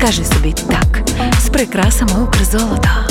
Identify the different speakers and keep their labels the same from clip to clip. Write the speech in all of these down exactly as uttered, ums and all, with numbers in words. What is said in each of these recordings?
Speaker 1: Кажи собі так з прикрасами Укрзолота.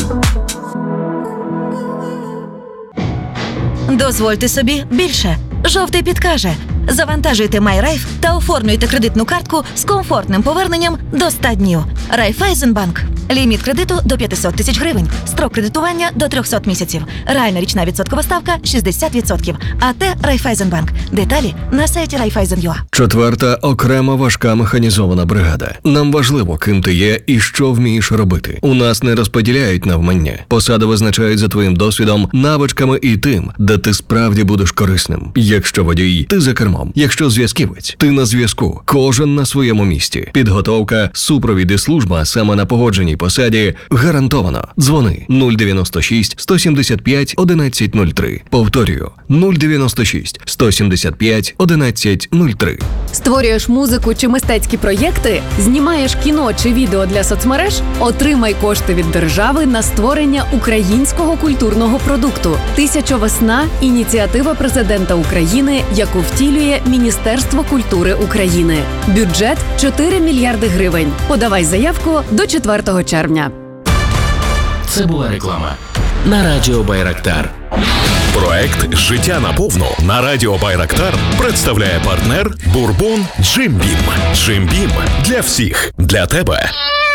Speaker 2: Дозвольте собі більше. Жовтий підкаже. Завантажуйте MyRaiff та оформлюйте кредитну картку з комфортним поверненням до ста днів. Райфайзенбанк. Ліміт кредиту до п'ятсот тисяч гривень. Строк кредитування до трьохсот місяців. Реальна річна відсоткова ставка шістдесят відсотків. АТ Райфайзенбанк. Деталі на сайті Райфайзен.ua.
Speaker 3: Четверта окрема важка механізована бригада. Нам важливо, ким ти є і що вмієш робити. У нас не розподіляють навмання. Посади визначають за твоїм досвідом, навичками і тим, де ти справді будеш корисним. Якщо водій, ти за кермом. Якщо зв'язківець, ти на зв'язку. Кожен на своєму місці. Підготовка, супровід і служба саме на погодженій посаді гарантовано. Дзвони нуль дев'яносто шість сто сімдесят п'ять одинадцять нуль три. Повторюю, нуль дев'яносто шість сто сімдесят п'ять одинадцять нуль три.
Speaker 4: Створюєш музику чи мистецькі проєкти? Знімаєш кіно чи відео для соцмереж? Отримай кошти від держави на створення українського культурного продукту. «Тисяча весна» – ініціатива президента України, яку втілює Міністерство культури України. Бюджет – чотири мільярди гривень. Подавай заявку до четвертого червня.
Speaker 5: Це була реклама на Радіо Байрактар.
Speaker 6: Проект «Життя наповну» на Радіо Байрактар представляє партнер Бурбон Джим Бім. Джим Бім для всіх, для тебе.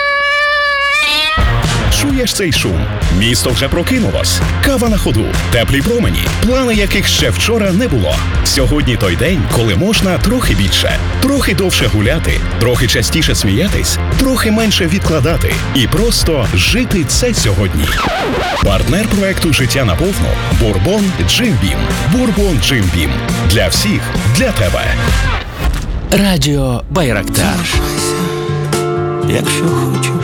Speaker 6: Чуєш цей шум? Місто вже прокинулось. Кава на ходу, теплі промені, плани яких ще вчора не було. Сьогодні той день, коли можна трохи більше, трохи довше гуляти, трохи частіше сміятись, трохи менше відкладати і просто жити це сьогодні. Партнер проекту «Життя наповну» Бурбон Джим Бім. Бурбон Джим Бім. Для всіх, для тебе.
Speaker 5: Радіо Байрактар.
Speaker 7: Якщо хочеш.